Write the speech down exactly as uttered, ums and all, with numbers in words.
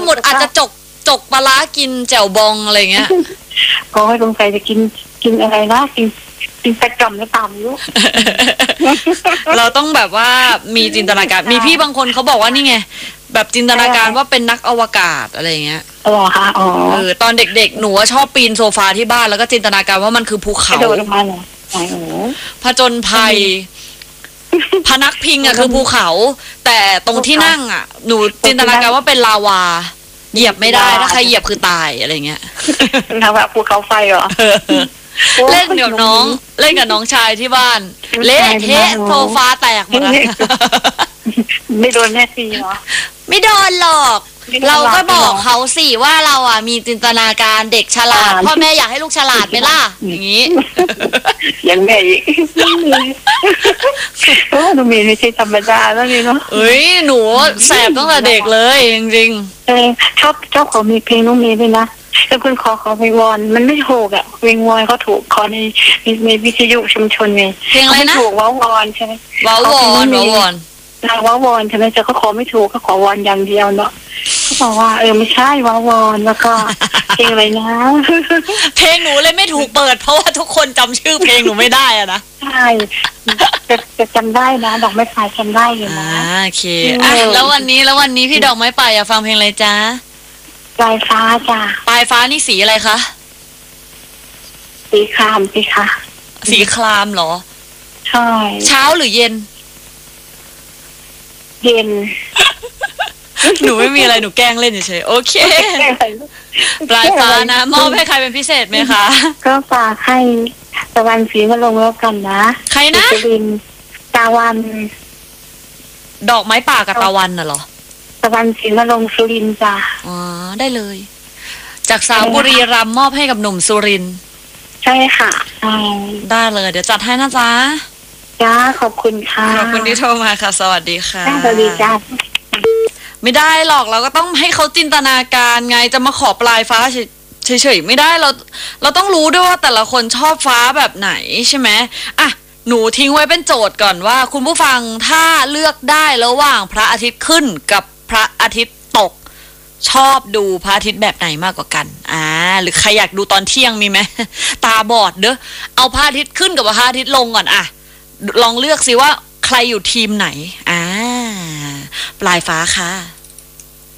มุทรอาจจะจกจกปลาร้ากินแจ่วบองอะไรเงี้ยก็ให้สงสัยจะกินกินอะไรนะกินกินประจำหรือเปล่าไม่รู้เราต้องแบบว่ามีจินตนาการมีพี่บางคนเขาบอกว่านี่ไงแบบจินตนาการว่าเป็นนักอวกาศอะไรเงี้ยอ๋อค่ะอ๋อเออตอนเด็กๆหนูชอบปีนโซฟาที่บ้านแล้วก็จินตนาการว่ามันคือภูเขาโดดลงมาเหรอโอ้ผจญภัยพนักพิงอ่ะคือภูเขาแต่ตรงที่นั่งอ่ะหนูจินตนาการว่าเป็นลาวาเหยียบไม่ได้ถ้าใครเหยียบคือตายอะไรเงี้ยทำแบบภูเขาไฟเหรอเล่นกับน้องเล่นกับน้องชายที่บ้านเละเทะโซฟาแตกหมดเลยไม่โดนแม่ตีเหรอไม่โดนหรอกเราก็บอกเขาสิว่าเราอ่ะมีจินตนาการเด็กฉลาดพ่อแม่อยากให้ลูกฉลาดไหมล่ะอย่างนี้ยังแม่อีกโอ้หนูมีไม่ใช่ธรรมดาแล้วนี่เนาะเอ้ยหนูแสบตั้งแต่เด็กเลยจริงๆเออชอบชอบขอมีเพลงน้องเมย์ด้วยนะแล้วคุณขอขอเพลงวอนมันไม่ถูกอ่ะเพลงวอนเขาถูกขอในในวิทยุชุมชนไงเพลงอะไรนะถูกว้าวอนใช่ไหมว้าวอนว้าวอนนางว้าวอนใช่ไหมแต่เขาขอไม่ถูกเขาขอวอนอย่างเดียวเนาะเขาบอกว่าเออไม่ใช่ว้าวอนแล้วก็เพลงอะไรนะเพลงหนูเลยไม่ถูกเปิดเพราะว่าทุกคนจำชื่อเพลงหนูไม่ได้อะนะใช่จะจะจำได้นะดอกไม้พายจำได้อยู่นะโอเคอ่ะแล้ววันนี้แล้ววันนี้พี่ดอกไม้ป่าอยากฟังเพลงอะไรจ๊ะปลายฟ้าจ้ะปลายฟ้านี่สีอะไรคะสีครามสิคะสีครามเหรอใช่เช้าหรือเย็นเย็นหนูไม่มีอะไรหนูแกล้งเล่นเฉยๆโอเคปลายฟ้านะมอบให้ใครเป็นพิเศษไหมคะก็ฝากให้ตะวันสีมาลงแล้วกันนะใครนะตะวันดอกไม้ป่ากับตะวันน่ะเหรอตะวันสีมาลงสุรินทร์จ้ะอ๋อได้เลยจากสาวบุรีรัมย์มอบให้กับหนุ่มสุรินทร์ใช่ค่ะได้เลยเดี๋ยวจัดให้นะจ๊ะจ้าขอบคุณค่ะขอบคุณที่โทรมาค่ะสวัสดีค่ะสวัสดีจ้าไม่ได้หรอกเราก็ต้องให้เขาจินตนาการไงจะมาขอปลายฟ้าเฉยๆไม่ได้เราเราต้องรู้ด้วยว่าแต่ละคนชอบฟ้าแบบไหนใช่ไหมอ่ะหนูทิ้งไว้เป็นโจทย์ก่อนว่าคุณผู้ฟังถ้าเลือกได้ระหว่างพระอาทิตย์ขึ้นกับพระอาทิตย์ตกชอบดูพระอาทิตย์แบบไหนมากกว่ากันอ่าหรือใครอยากดูตอนเที่ยงมีไหมตาบอดเด้อเอาพระอาทิตย์ขึ้นกับพระอาทิตย์ลงก่อนอ่ะลองเลือกสิว่าใครอยู่ทีมไหนอ่าปลายฟ้าค่ะ